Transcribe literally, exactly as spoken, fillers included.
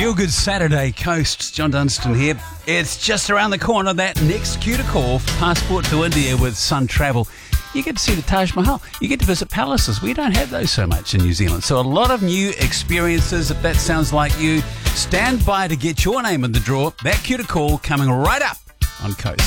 Feel Good Saturday Coast. John Dunstan here. It's just around the corner. That next cue to call for Passport to India with Sun Travel. You get to see the Taj Mahal. You get to visit palaces. We don't have those so much in New Zealand. So a lot of new experiences. If that sounds like you, stand by to get your name in the draw. That cue to call coming right up on Coast.